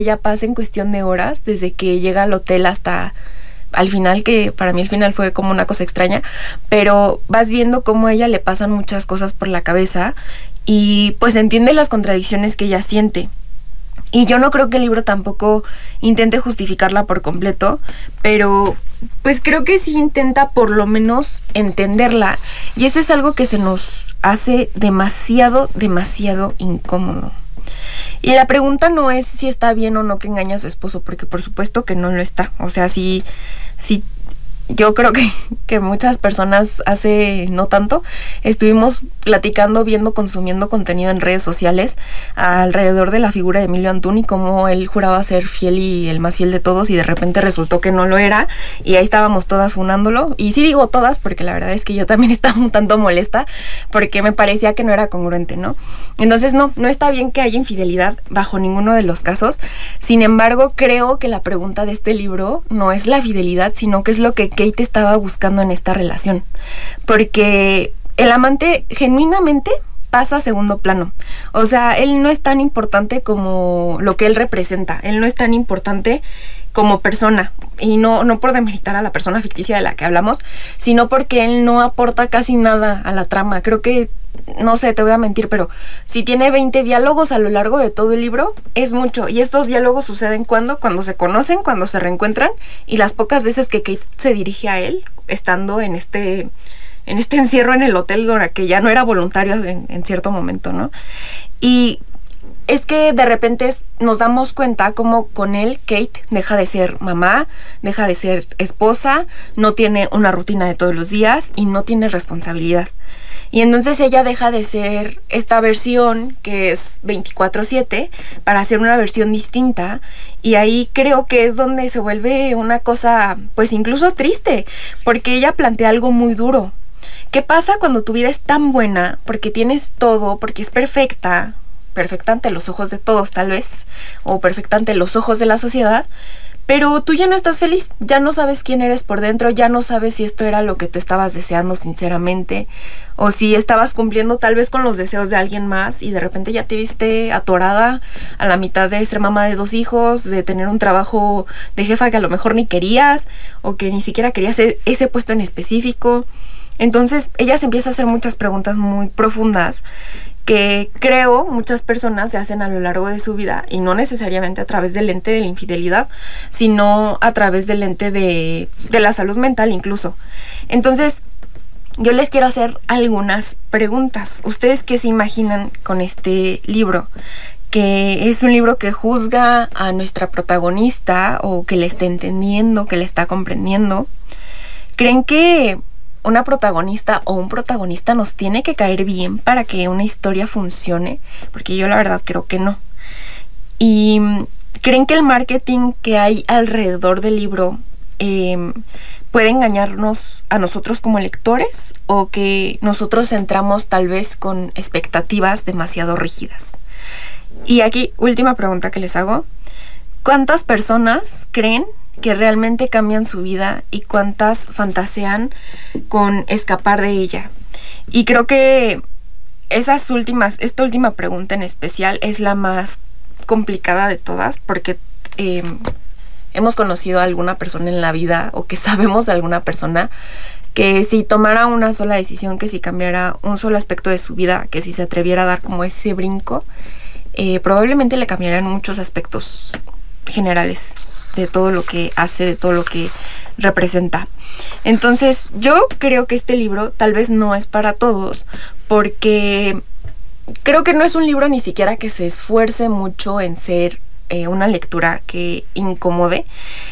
ella pasa en cuestión de horas, desde que llega al hotel hasta al final, que para mí el final fue como una cosa extraña, pero vas viendo cómo a ella le pasan muchas cosas por la cabeza y pues entiende las contradicciones que ella siente. Y yo no creo que el libro tampoco intente justificarla por completo, pero pues creo que sí intenta por lo menos entenderla. Y eso es algo que se nos hace demasiado incómodo. Y la pregunta no es si está bien o no que engañe a su esposo, porque por supuesto que no lo está. O sea, sí, yo creo que muchas personas hace no tanto estuvimos platicando, viendo, consumiendo contenido en redes sociales alrededor de la figura de Emilio Antún y cómo él juraba ser fiel y el más fiel de todos y de repente resultó que no lo era y ahí estábamos todas funándolo. Y sí digo todas porque la verdad es que yo también estaba un tanto molesta porque me parecía que no era congruente, ¿no? Entonces no está bien que haya infidelidad bajo ninguno de los casos. Sin embargo, creo que la pregunta de este libro no es la fidelidad, sino que es lo que Kate estaba buscando en esta relación, porque el amante genuinamente pasa a segundo plano. O sea, él no es tan importante como lo que él representa, él no es tan importante como persona, y no por demeritar a la persona ficticia de la que hablamos, sino porque él no aporta casi nada a la trama. Creo que, no sé, te voy a mentir, pero si tiene 20 diálogos a lo largo de todo el libro, es mucho. Y estos diálogos suceden cuando se conocen, cuando se reencuentran, y las pocas veces que Kate se dirige a él, estando en este encierro en el hotel, que ya no era voluntario en cierto momento, ¿no? Y es que de repente nos damos cuenta como con él Kate deja de ser mamá, deja de ser esposa, no tiene una rutina de todos los días y no tiene responsabilidad. Y entonces ella deja de ser esta versión que es 24/7 para hacer una versión distinta, y ahí creo que es donde se vuelve una cosa pues incluso triste, porque ella plantea algo muy duro. ¿Qué pasa cuando tu vida es tan buena, porque tienes todo, porque es perfecta ante los ojos de todos tal vez, o perfecta ante los ojos de la sociedad, pero tú ya no estás feliz, ya no sabes quién eres por dentro, ya no sabes si esto era lo que tú estabas deseando sinceramente, o si estabas cumpliendo tal vez con los deseos de alguien más y de repente ya te viste atorada a la mitad de ser mamá de 2 hijos, de tener un trabajo de jefa que a lo mejor ni querías, o que ni siquiera querías ese puesto en específico. Entonces ella se empieza a hacer muchas preguntas muy profundas que creo muchas personas se hacen a lo largo de su vida, y no necesariamente a través del lente de la infidelidad, sino a través del lente de la salud mental incluso. Entonces yo les quiero hacer algunas preguntas. ¿Ustedes qué se imaginan con este libro? ¿Que es un libro que juzga a nuestra protagonista, o que le está entendiendo, que le está comprendiendo? ¿Creen que una protagonista o un protagonista nos tiene que caer bien para que una historia funcione? Porque yo la verdad creo que no. ¿Y creen que el marketing que hay alrededor del libro puede engañarnos a nosotros como lectores, o que nosotros entramos tal vez con expectativas demasiado rígidas? Y aquí, última pregunta que les hago: ¿cuántas personas creen que realmente cambian su vida y cuántas fantasean con escapar de ella? Y creo que esta última pregunta en especial es la más complicada de todas, porque hemos conocido a alguna persona en la vida, o que sabemos de alguna persona que si tomara una sola decisión, que si cambiara un solo aspecto de su vida, que si se atreviera a dar como ese brinco, probablemente le cambiarían muchos aspectos generales de todo lo que hace, de todo lo que representa. Entonces yo creo que este libro tal vez no es para todos, porque creo que no es un libro ni siquiera que se esfuerce mucho en ser una lectura que incomode,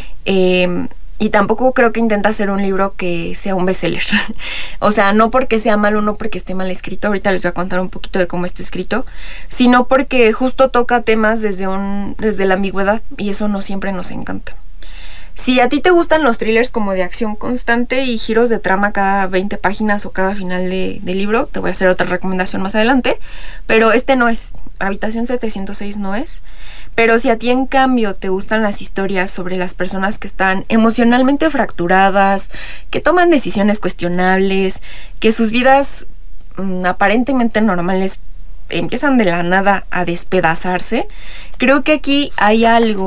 y tampoco creo que intenta ser un libro que sea un bestseller. O sea, no porque sea malo, no porque esté mal escrito, ahorita les voy a contar un poquito de cómo está escrito, sino porque justo toca temas desde la ambigüedad, y eso no siempre nos encanta. Si a ti te gustan los thrillers como de acción constante y giros de trama cada 20 páginas o cada final de libro, te voy a hacer otra recomendación más adelante, pero este no es. Habitación 706 no es. Pero si a ti en cambio te gustan las historias sobre las personas que están emocionalmente fracturadas, que toman decisiones cuestionables, que sus vidas aparentemente normales empiezan de la nada a despedazarse. Creo que aquí hay algo